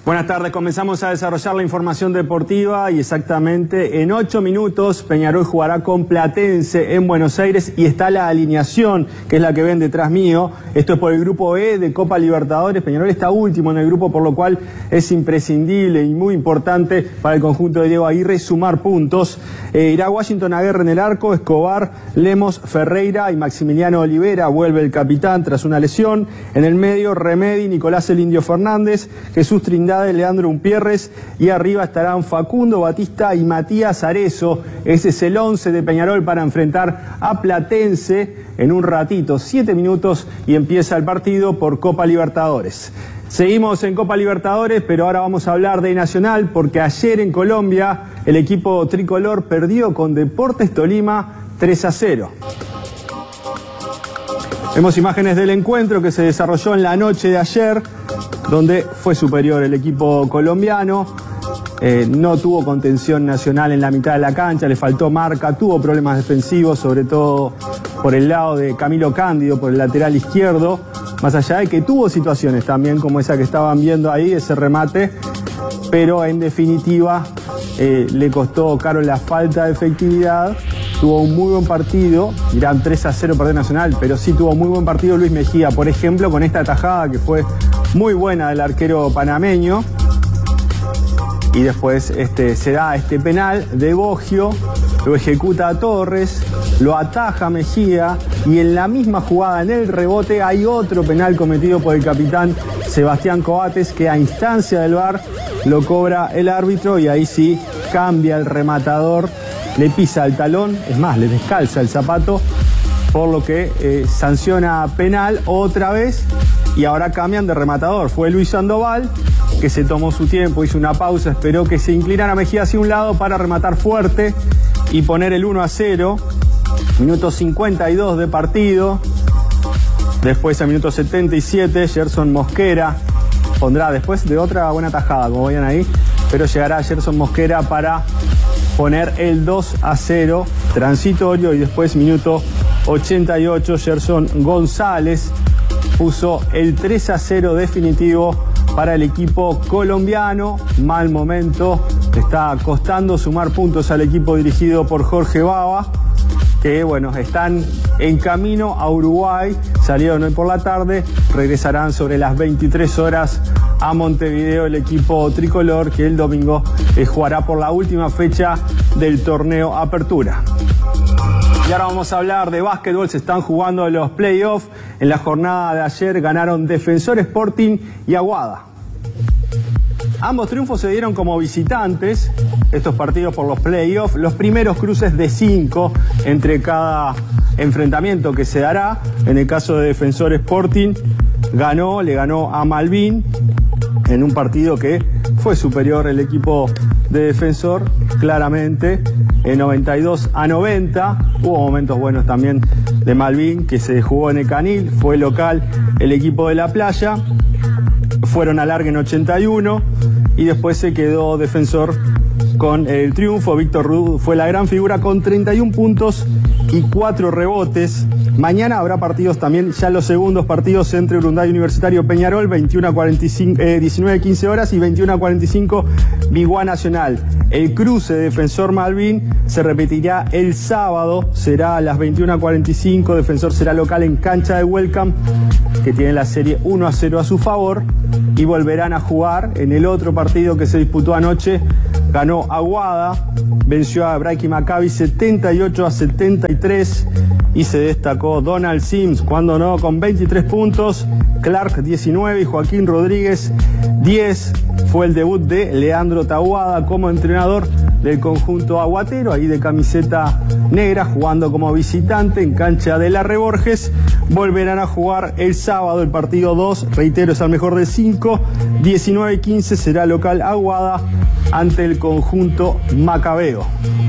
Buenas tardes, comenzamos a desarrollar la información deportiva y exactamente en 8 minutos Peñarol jugará con Platense en Buenos Aires y está la alineación, que es la que ven detrás mío. Esto es por el grupo E de Copa Libertadores. Peñarol está último en el grupo, por lo cual es imprescindible y muy importante para el conjunto de Diego Aguirre sumar puntos. Irá Washington Aguirre en el arco, Escobar, Lemos, Ferreira y Maximiliano Olivera. Vuelve el capitán tras una lesión. En el medio, Remedi, Nicolás el Indio Fernández, Jesús Trindade, Leandro Umpierres, y arriba estarán Facundo Batista y Matías Arezo. Ese es el 11 de Peñarol para enfrentar a Platense en un ratito, 7 minutos, y empieza el partido por Copa Libertadores. Seguimos en Copa Libertadores, pero ahora vamos a hablar de Nacional, porque ayer en Colombia el equipo tricolor perdió con Deportes Tolima 3-0. Vemos imágenes del encuentro que se desarrolló en la noche de ayer, donde fue superior el equipo colombiano. No tuvo contención Nacional en la mitad de la cancha, le faltó marca, tuvo problemas defensivos, sobre todo por el lado de Camilo Cándido, por el lateral izquierdo, más allá de que tuvo situaciones también como esa que estaban viendo ahí, ese remate, pero en definitiva le costó caro la falta de efectividad. Tuvo un muy buen partido, dirán 3-0 perdió Nacional, pero sí tuvo muy buen partido Luis Mejía, por ejemplo, con esta tajada que fue muy buena del arquero panameño. Y después se da este penal de Boggio, lo ejecuta Torres, lo ataja Mejía, y en la misma jugada, en el rebote, hay otro penal cometido por el capitán Sebastián Coates, que a instancia del VAR lo cobra el árbitro, y ahí sí cambia el rematador, le pisa el talón, es más, le descalza el zapato, por lo que sanciona penal otra vez, y ahora cambian de rematador. Fue Luis Sandoval, que se tomó su tiempo, hizo una pausa, esperó que se inclinara Mejía hacia un lado para rematar fuerte y poner el 1-0. Minuto 52 de partido. Después, a minuto 77, Gerson Mosquera pondrá, después de otra buena tajada, como veían ahí, pero llegará Gerson Mosquera para poner el 2-0 transitorio, y después, minuto 88, Gerson González puso el 3-0 definitivo para el equipo colombiano. Mal momento, está costando sumar puntos al equipo dirigido por Jorge Bava, que bueno, están en camino a Uruguay, salieron hoy por la tarde, regresarán sobre las 23 horas a Montevideo el equipo tricolor, que el domingo jugará por la última fecha del torneo Apertura. Y ahora vamos a hablar de básquetbol. Se están jugando los playoffs. En la jornada de ayer ganaron Defensor Sporting y Aguada. Ambos triunfos se dieron como visitantes, estos partidos por los playoffs, los primeros cruces de 5 entre cada enfrentamiento que se dará. En el caso de Defensor Sporting, le ganó a Malvin en un partido que fue superior el equipo de Defensor, claramente, en 92-90. Hubo momentos buenos también de Malvin, que se jugó en el Canil, fue local el equipo de La Playa. Fueron a largue en 81 y después se quedó Defensor con el triunfo. Víctor Rud fue la gran figura con 31 puntos y 4 rebotes. Mañana habrá partidos también, ya los segundos partidos entre Urunday Universitario Peñarol, 19-15 horas y 21-45 Biguá Nacional. El cruce de Defensor Malvin se repetirá el sábado, será a las 21:45. Defensor será local en cancha de Welcome, que tiene la serie 1-0 a su favor, y volverán a jugar en el otro partido que se disputó anoche. Ganó Aguada, venció a Braiky Maccabi 78-73, y se destacó Donald Sims, cuando no, con 23 puntos, Clark 19 y Joaquín Rodríguez 10. Fue el debut de Leandro Taboada como entrenador del conjunto aguatero, ahí de camiseta negra, jugando como visitante en cancha de Larre Borges. Volverán a jugar el sábado el partido 2, reitero, es al mejor de 5, 19-15 será local Aguada ante el conjunto macabeo.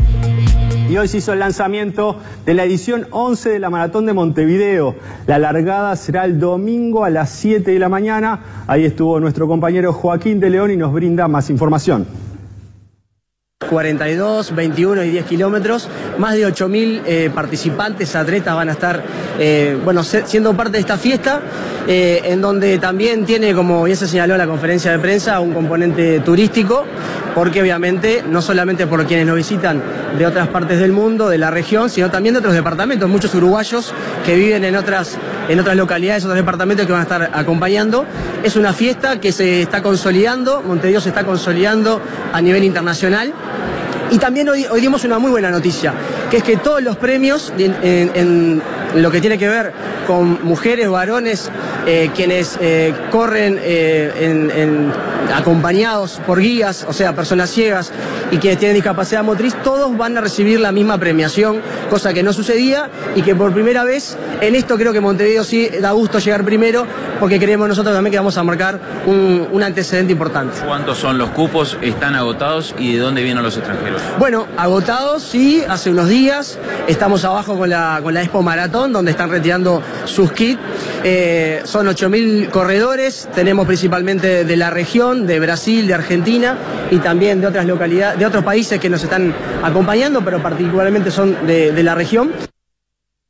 Y hoy se hizo el lanzamiento de la edición 11 de la Maratón de Montevideo. La largada será el domingo a las 7 de la mañana. Ahí estuvo nuestro compañero Joaquín de León y nos brinda más información. 42, 21 y 10 kilómetros. Más de 8.000 participantes, atletas van a estar siendo parte de esta fiesta, en donde también tiene, como bien se señaló en la conferencia de prensa, un componente turístico, porque obviamente no solamente por quienes nos visitan de otras partes del mundo, de la región, sino también de otros departamentos, muchos uruguayos que viven en otras localidades, otros departamentos que van a estar acompañando. Es una fiesta que se está consolidando, Montevideo se está consolidando a nivel internacional. Y también hoy dimos una muy buena noticia, que es que todos los premios en lo que tiene que ver con mujeres, varones, quienes corren acompañados por guías, o sea, personas ciegas y quienes tienen discapacidad motriz, todos van a recibir la misma premiación, cosa que no sucedía y que por primera vez en esto creo que Montevideo sí da gusto llegar primero, porque creemos nosotros también que vamos a marcar un antecedente importante. ¿Cuántos son los cupos? ¿Están agotados? ¿Y de dónde vienen los extranjeros? Bueno, agotados sí, hace unos días. Estamos abajo con la Expo Maratón, donde están retirando sus kits. Son 8.000 corredores, tenemos principalmente de la región, de Brasil, de Argentina y también de otras localidades, de otros países que nos están acompañando, pero particularmente son de la región.